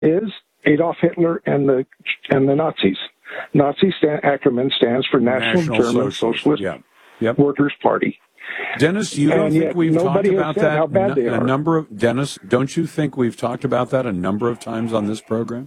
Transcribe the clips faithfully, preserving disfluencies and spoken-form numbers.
is Adolf Hitler and the and the Nazis. Nazi stand, acronym stands for National, National German Socialist, Socialist yeah. Yep. Workers' Party. Dennis, you don't and think we've talked about that how bad n- they a are. number of Dennis? Don't you think we've talked about that a number of times on this program?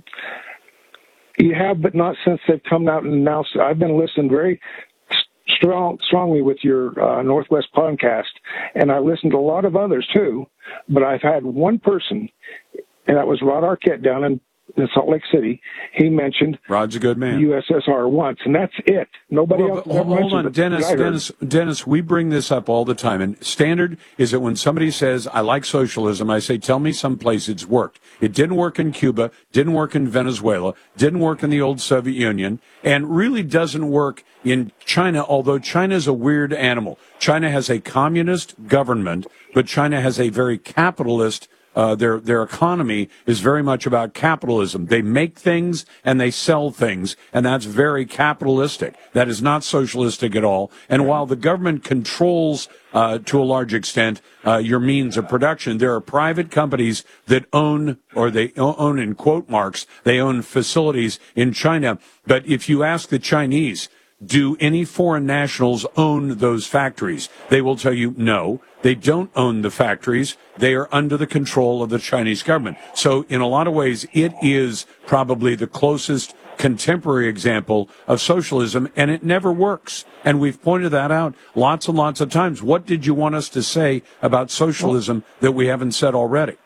You have, but not since they've come out and announced. I've been listening very strong, strongly with your uh, Northwest podcast, and I listened to a lot of others too. But I've had one person, and that was Rod Arquette down in, in Salt Lake City. He mentioned Rod's a good man. U S S R once, and that's it. Nobody well, else. Hold, hold on, Dennis. Dennis. Dennis. We bring this up all the time, and standard is that when somebody says, "I like socialism," I say, "Tell me some place it's worked." It didn't work in Cuba, didn't work in Venezuela, didn't work in the old Soviet Union, and really doesn't work in China. Although China is a weird animal. China has a communist government, but China has a very capitalist. Uh, their their economy is very much about capitalism. They make things and they sell things, and that's very capitalistic. That is not socialistic at all. And while the government controls, uh, to a large extent, uh, your means of production, there are private companies that own, or they own in quote marks, they own facilities in China. But if you ask the Chinese, do any foreign nationals own those factories? They will tell you no. They don't own the factories. They are under the control of the Chinese government. So in a lot of ways, it is probably the closest contemporary example of socialism, and it never works. And we've pointed that out lots and lots of times. What did you want us to say about socialism that we haven't said already?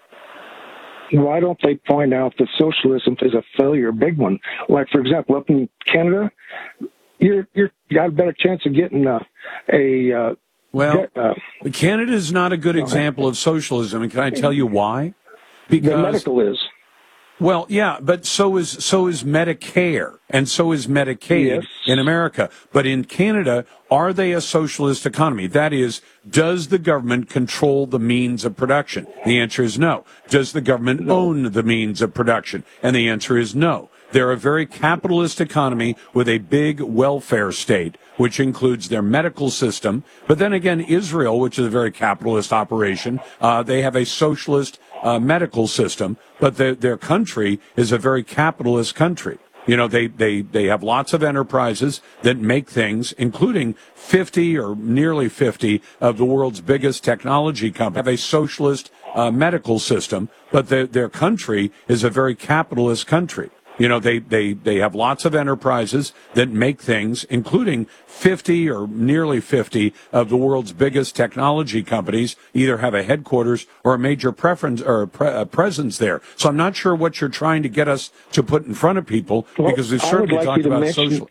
Why don't they point out that socialism is a failure, a big one? Like, for example, up in Canada, you're, you're you got a better chance of getting a, a uh, Well, uh, Canada is not a good example of socialism, and can I tell you why? Because the medical is. Well, yeah, but so is so is Medicare, and so is Medicaid yes. in America. But in Canada, are they a socialist economy? That is, does the government control the means of production? The answer is no. Does the government no. own the means of production? And the answer is no. They're a very capitalist economy with a big welfare state, which includes their medical system. But then again, Israel, which is a very capitalist operation, uh, they have a socialist uh, medical system, but the, their country is a very capitalist country. You know, they, they, they have lots of enterprises that make things, including fifty or nearly fifty of the world's biggest technology companies have a socialist uh, medical system, but the, their country is a very capitalist country. You know, they, they, they have lots of enterprises that make things, including fifty or nearly fifty of the world's biggest technology companies either have a headquarters or a major preference or a, pre- a presence there. So I'm not sure what you're trying to get us to put in front of people, well, because we've certainly like talked about social.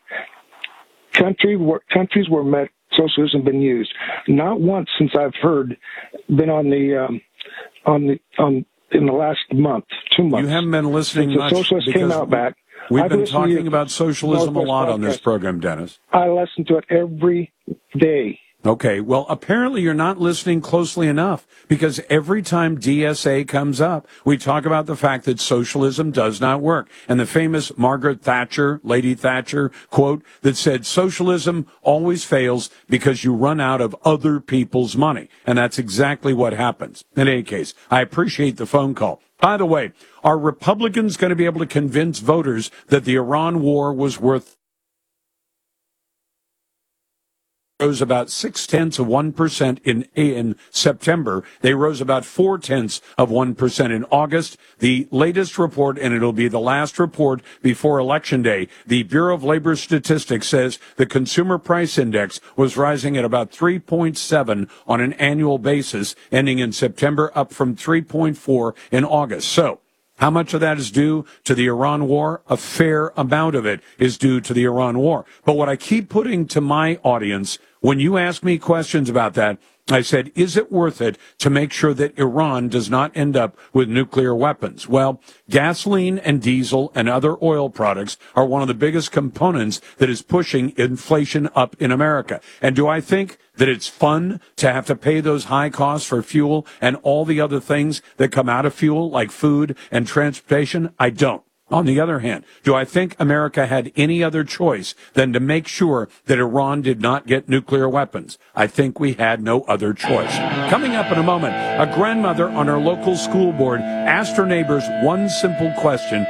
Country where, countries where met, socialism been used. Not once since I've heard, been on the, um, on the, on, in the last month, two months. You haven't been listening Since much. The socialists came out back. We've I've been talking about socialism a lot podcast. on this program, Dennis. I listen to it every day. Okay, well, apparently you're not listening closely enough, because every time D S A comes up, we talk about the fact that socialism does not work. And the famous Margaret Thatcher, Lady Thatcher quote that said, socialism always fails because you run out of other people's money. And that's exactly what happens. In any case, I appreciate the phone call. By the way, are Republicans going to be able to convince voters that the Iran war was worth rose about six tenths of one percent in in September. They rose about four tenths of one percent in August. The latest report, and it'll be the last report before Election Day, the Bureau of Labor Statistics says the Consumer Price Index was rising at about three point seven on an annual basis, ending in September, up from three point four in August. So, how much of that is due to the Iran war? A fair amount of it is due to the Iran war. But what I keep putting to my audience, when you ask me questions about that, I said, is it worth it to make sure that Iran does not end up with nuclear weapons? Well, gasoline and diesel and other oil products are one of the biggest components that is pushing inflation up in America. And do I think that it's fun to have to pay those high costs for fuel and all the other things that come out of fuel, like food and transportation? I don't. On the other hand, do I think America had any other choice than to make sure that Iran did not get nuclear weapons? I think we had no other choice. Coming up in a moment, a grandmother on her local school board asked her neighbors one simple question.